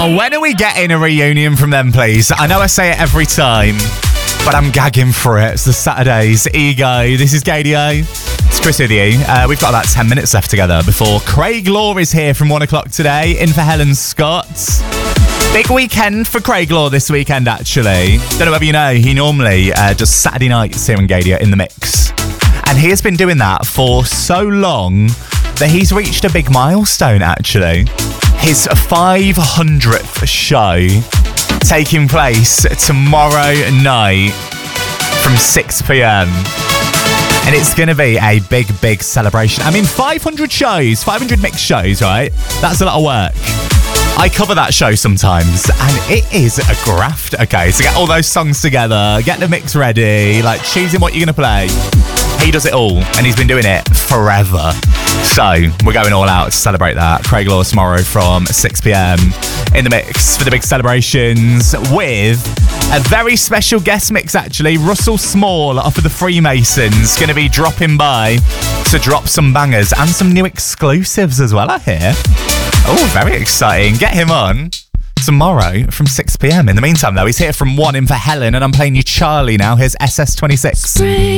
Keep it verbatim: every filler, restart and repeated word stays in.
Oh, when are we getting a reunion from them, please? I know I say it every time, but I'm gagging for it. It's the Saturdays. Ego. This is Gadio. It's Chris with you. Uh, we've got about ten minutes left together before Craig Law is here from one o'clock today, in for Helen Scott. Big weekend for Craig Law this weekend, actually. Don't know whether you know, he normally uh, does Saturday nights here in Gadio in the mix. And he has been doing that for so long that he's reached a big milestone, actually. His five hundredth show taking place tomorrow night from six p.m. And it's going to be a big, big celebration. I mean, five hundred shows, five hundred mixed shows, right? That's a lot of work. I cover that show sometimes, and it is a graft, okay? So get all those songs together, get the mix ready, like choosing what you're going to play. He does it all, and he's been doing it forever. So we're going all out to celebrate that. Craig Law tomorrow from six p.m. in the mix for the big celebrations with a very special guest mix, actually. Russell Small off of the Freemasons going to be dropping by to drop some bangers and some new exclusives as well, I hear. Oh, very exciting. Get him on tomorrow from six p.m. In the meantime, though, he's here from one in for Helen, and I'm playing you Charlie now. Here's S S twenty-six.